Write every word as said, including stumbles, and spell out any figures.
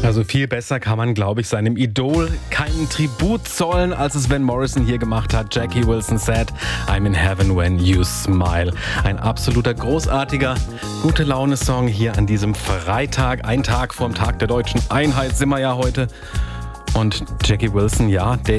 Also viel besser kann man, glaube ich, seinem Idol keinen Tribut zollen, als es Van Morrison hier gemacht hat. Jackie Wilson said, I'm in heaven when you smile. Ein absoluter großartiger, gute Laune-Song hier an diesem Freitag. Ein Tag vorm Tag der deutschen Einheit sind wir ja heute. Und Jackie Wilson, ja, der